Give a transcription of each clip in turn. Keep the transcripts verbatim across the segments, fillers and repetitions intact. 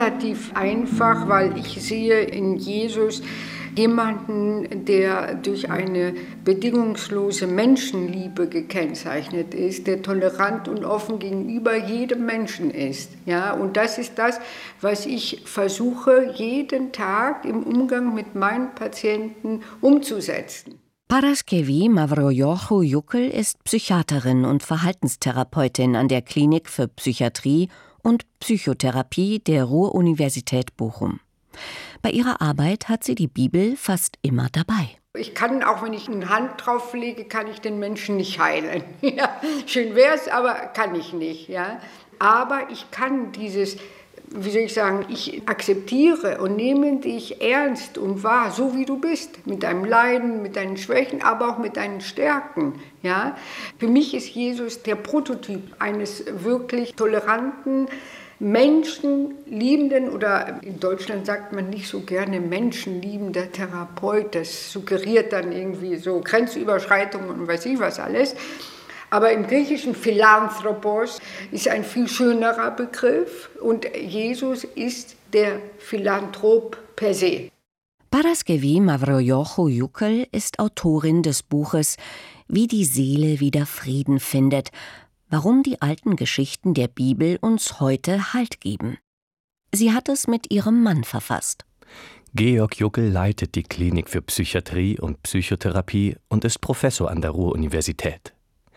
Relativ einfach, weil ich sehe in Jesus jemanden, der durch eine bedingungslose Menschenliebe gekennzeichnet ist, der tolerant und offen gegenüber jedem Menschen ist. Ja, und das ist das, was ich versuche, jeden Tag im Umgang mit meinen Patienten umzusetzen. Paraskevi Mavroiochou-Jukel ist Psychiaterin und Verhaltenstherapeutin an der Klinik für Psychiatrie und Psychotherapie der Ruhr-Universität Bochum. Bei ihrer Arbeit hat sie die Bibel fast immer dabei. Ich kann, auch wenn ich eine Hand drauf lege, kann ich den Menschen nicht heilen. Ja, schön wäre es, aber kann ich nicht. Ja. Aber ich kann dieses, wie soll ich sagen, ich akzeptiere und nehme dich ernst und wahr, so wie du bist, mit deinem Leiden, mit deinen Schwächen, aber auch mit deinen Stärken. Ja. Für mich ist Jesus der Prototyp eines wirklich toleranten, menschenliebenden, oder in Deutschland sagt man nicht so gerne menschenliebender Therapeut, das suggeriert dann irgendwie so Grenzüberschreitungen und weiß ich was alles. Aber im Griechischen Philanthropos ist ein viel schönerer Begriff und Jesus ist der Philanthrop per se. Paraskevi Mavroiochou-Jukel ist Autorin des Buches Wie die Seele wieder Frieden findet, warum die alten Geschichten der Bibel uns heute Halt geben. Sie hat es mit ihrem Mann verfasst. Georg Juckel leitet die Klinik für Psychiatrie und Psychotherapie und ist Professor an der Ruhr-Universität.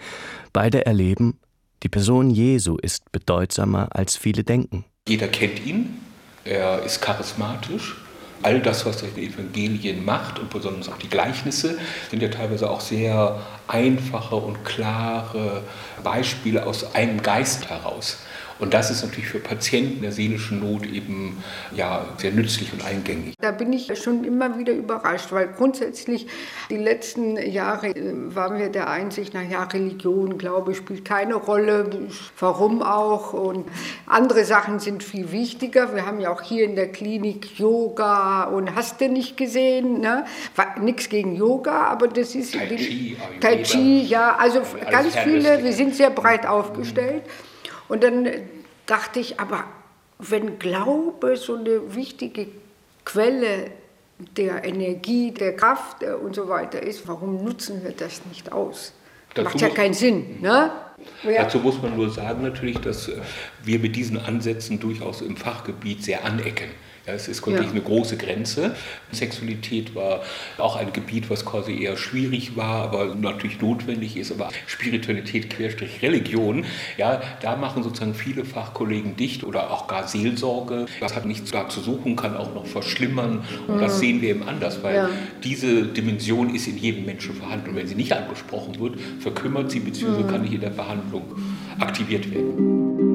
Beide erleben, die Person Jesu ist bedeutsamer, als viele denken. Jeder kennt ihn, er ist charismatisch. All das, was er in den Evangelien macht und besonders auch die Gleichnisse, sind ja teilweise auch sehr einfache und klare Beispiele aus einem Geist heraus. Und das ist natürlich für Patienten der seelischen Not eben ja, sehr nützlich und eingängig. Da bin ich schon immer wieder überrascht, weil grundsätzlich die letzten Jahre waren wir der Einsicht, naja, Religion, Glaube spielt keine Rolle, warum auch? Und andere Sachen sind viel wichtiger. Wir haben ja auch hier in der Klinik Yoga und hast du nicht gesehen, ne? Nichts gegen Yoga, aber das ist Tai Chi, Tai Chi, ja, also ganz viele, wir sind sehr breit aufgestellt. Und dann dachte ich, aber wenn Glaube so eine wichtige Quelle der Energie, der Kraft und so weiter ist, warum nutzen wir das nicht aus? Das macht ja keinen Sinn, ne? Ja. Dazu muss man nur sagen natürlich, dass wir mit diesen Ansätzen durchaus im Fachgebiet sehr anecken. Ja, es ist wirklich ja. eine große Grenze. Sexualität war auch ein Gebiet, was quasi eher schwierig war, aber natürlich notwendig ist. Aber Spiritualität Querstrich Religion, ja, da machen sozusagen viele Fachkollegen dicht oder auch gar Seelsorge. Das hat nichts da zu suchen, kann auch noch verschlimmern. Und mhm. das sehen wir eben anders, weil ja. diese Dimension ist in jedem Menschen vorhanden. Und wenn sie nicht angesprochen wird, verkümmert sie bzw. Mhm. kann nicht in der Behandlung aktiviert werden.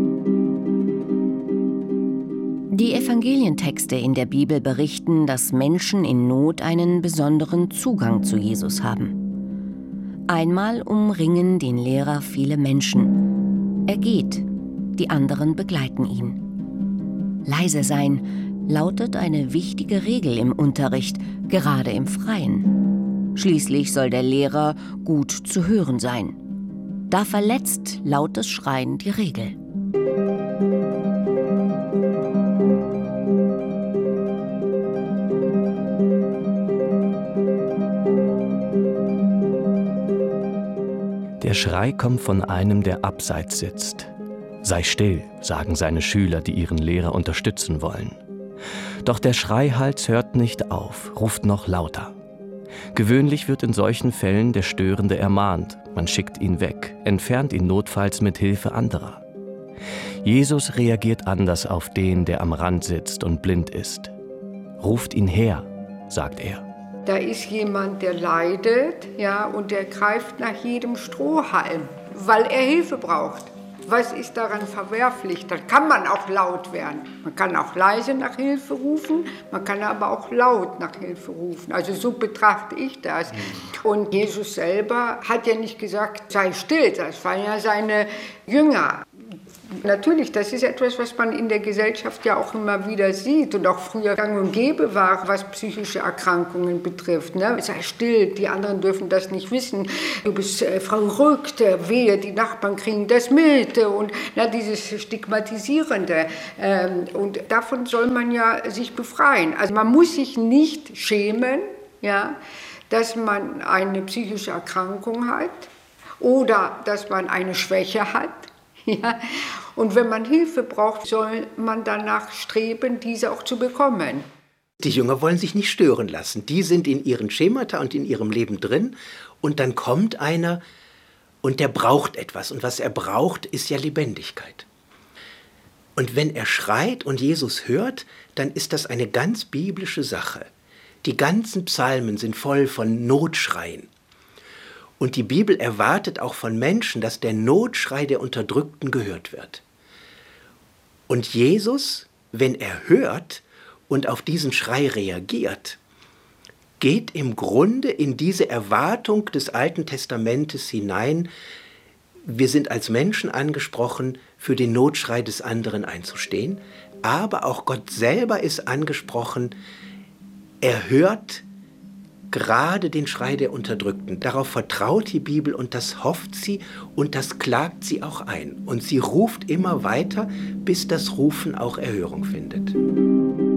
Die Evangelientexte in der Bibel berichten, dass Menschen in Not einen besonderen Zugang zu Jesus haben. Einmal umringen den Lehrer viele Menschen. Er geht, die anderen begleiten ihn. Leise sein lautet eine wichtige Regel im Unterricht, gerade im Freien. Schließlich soll der Lehrer gut zu hören sein. Da verletzt lautes Schreien die Regel. Der Schrei kommt von einem, der abseits sitzt. Sei still, sagen seine Schüler, die ihren Lehrer unterstützen wollen. Doch der Schreihals hört nicht auf, ruft noch lauter. Gewöhnlich wird in solchen Fällen der Störende ermahnt. Man schickt ihn weg, entfernt ihn notfalls mit Hilfe anderer. Jesus reagiert anders auf den, der am Rand sitzt und blind ist. Ruft ihn her, sagt er. Da ist jemand, der leidet, ja, und der greift nach jedem Strohhalm, weil er Hilfe braucht. Was ist daran verwerflich? Dann kann man auch laut werden. Man kann auch leise nach Hilfe rufen, man kann aber auch laut nach Hilfe rufen. Also so betrachte ich das. Und Jesus selber hat ja nicht gesagt, sei still, das waren ja seine Jünger. Natürlich, das ist etwas, was man in der Gesellschaft ja auch immer wieder sieht und auch früher gang und gäbe war, was psychische Erkrankungen betrifft. Ne? Sei still, die anderen dürfen das nicht wissen. Du bist äh, verrückt, wehe, die Nachbarn kriegen das mit. Und na, dieses Stigmatisierende. Ähm, und davon soll man ja sich befreien. Also man muss sich nicht schämen, ja, dass man eine psychische Erkrankung hat oder dass man eine Schwäche hat. Ja. Und wenn man Hilfe braucht, soll man danach streben, diese auch zu bekommen. Die Jünger wollen sich nicht stören lassen. Die sind in ihren Schemata und in ihrem Leben drin. Und dann kommt einer und der braucht etwas. Und was er braucht, ist ja Lebendigkeit. Und wenn er schreit und Jesus hört, dann ist das eine ganz biblische Sache. Die ganzen Psalmen sind voll von Notschreien. Und die Bibel erwartet auch von Menschen, dass der Notschrei der Unterdrückten gehört wird. Und Jesus, wenn er hört und auf diesen Schrei reagiert, geht im Grunde in diese Erwartung des Alten Testamentes hinein. Wir sind als Menschen angesprochen, für den Notschrei des anderen einzustehen, aber auch Gott selber ist angesprochen. Er hört gerade den Schrei der Unterdrückten. Darauf vertraut die Bibel und das hofft sie und das klagt sie auch ein. Und sie ruft immer weiter, bis das Rufen auch Erhörung findet.